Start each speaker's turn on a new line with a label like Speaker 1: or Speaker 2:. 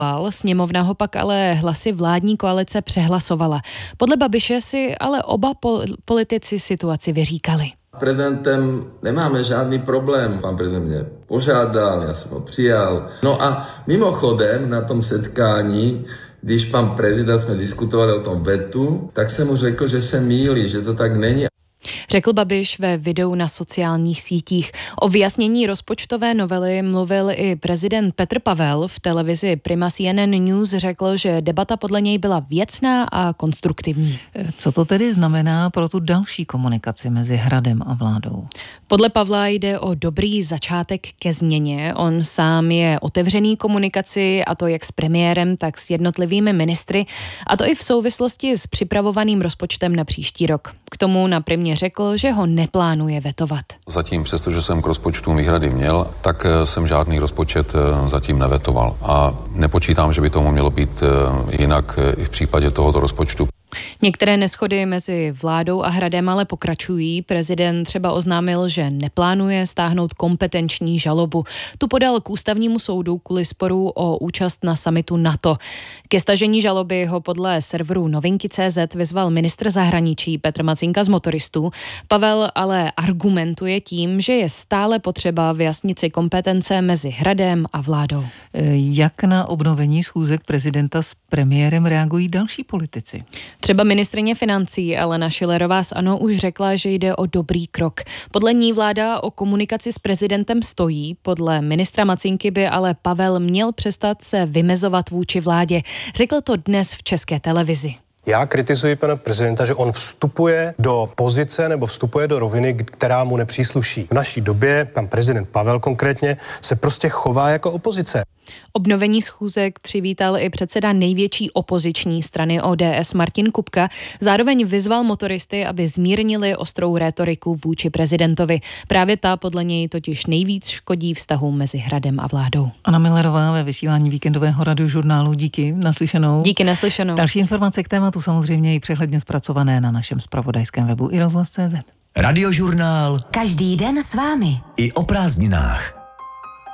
Speaker 1: Sněmovna ho pak ale hlasy vládní koalice přehlasovala. Podle Babiše si ale oba politici situaci vyříkali.
Speaker 2: Prezidentem nemáme žádný problém. Pan prezident mě požádal, já jsem ho přijal. No a mimochodem na tom setkání, když pan prezident jsme diskutovali o tom vetu, tak jsem mu řekl, že se mýlí, že to tak není.
Speaker 1: Řekl Babiš ve videu na sociálních sítích. O vyjasnění rozpočtové novely mluvil i prezident Petr Pavel. V televizi Prima CNN News řekl, že debata podle něj byla věcná a konstruktivní.
Speaker 3: Co to tedy znamená pro tu další komunikaci mezi Hradem a vládou?
Speaker 1: Podle Pavla jde o dobrý začátek ke změně. On sám je otevřený komunikaci, a to jak s premiérem, tak s jednotlivými ministry, a to i v souvislosti s připravovaným rozpočtem na příští rok. K tomu na Primě řekl, že ho neplánuje vetovat.
Speaker 4: Zatím, přestože jsem k rozpočtu výhrady měl, tak jsem žádný rozpočet zatím nevetoval. A nepočítám, že by tomu mělo být jinak i v případě tohoto rozpočtu.
Speaker 1: Některé neshody mezi vládou a Hradem ale pokračují. Prezident třeba oznámil, že neplánuje stáhnout kompetenční žalobu. Tu podal k ústavnímu soudu kvůli sporu o účast na summitu NATO. Ke stažení žaloby ho podle serveru Novinky.cz vyzval ministr zahraničí Petr Macinka z Motoristů. Pavel ale argumentuje tím, že je stále potřeba vyjasnit si kompetence mezi Hradem a vládou.
Speaker 3: Jak na obnovení schůzek prezidenta s premiérem reagují další politici?
Speaker 1: Třeba ministryně financí Alena Schillerová z ANO už řekla, že jde o dobrý krok. Podle ní vláda o komunikaci s prezidentem stojí. Podle ministra Macinky by ale Pavel měl přestat se vymezovat vůči vládě. Řekl to dnes v České televizi.
Speaker 5: Já kritizuji pana prezidenta, že on vstupuje do pozice nebo vstupuje do roviny, která mu nepřísluší. V naší době, pan prezident Pavel konkrétně, se prostě chová jako opozice.
Speaker 1: Obnovení schůzek přivítal i předseda největší opoziční strany ODS Martin Kupka. Zároveň vyzval motoristy, aby zmírnili ostrou rétoriku vůči prezidentovi. Právě ta podle něj totiž nejvíc škodí vztahům mezi Hradem a vládou.
Speaker 3: Anna Millerová ve vysílání víkendového radiožurnálu. Díky, naslyšenou.
Speaker 1: Díky, naslyšenou.
Speaker 3: Další informace k tématu samozřejmě i přehledně zpracované na našem zpravodajském webu iRozhlas.cz.
Speaker 6: Radiožurnál.
Speaker 7: Každý den s vámi.
Speaker 6: I o prázdninách.